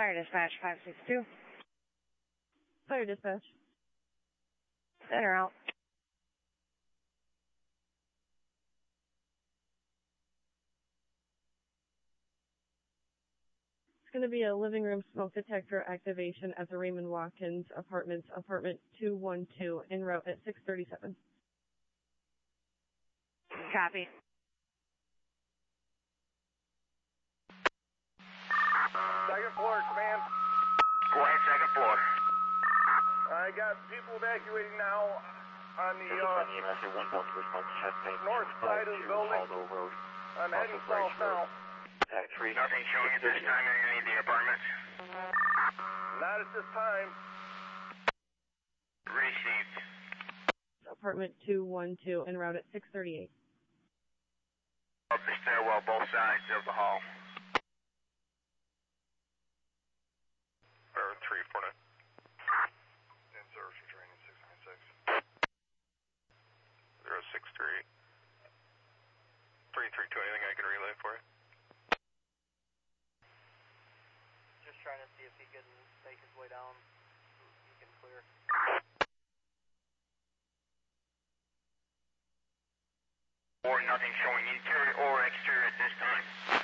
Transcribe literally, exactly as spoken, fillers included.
Fire dispatch five six two. Fire dispatch. Center out. It's going to be a living room smoke detector activation at the Raymond Watkins Apartments, apartment two one two, en route at six thirty-seven. Copy. Second floor, command. Go ahead, second floor. I got people evacuating now on the uh, north side of the building. I'm heading south now. Nothing showing at this time in any of the apartments? Not at this time. Received. Apartment two one two, en route at six thirty-eight. Up the stairwell, both sides of the hall. Or three four nine. In service for training six nine six. zero six three. three three two, anything I can relay for you? Just trying to see if he can make his way down. He can clear. Or nothing showing interior or exterior at this time.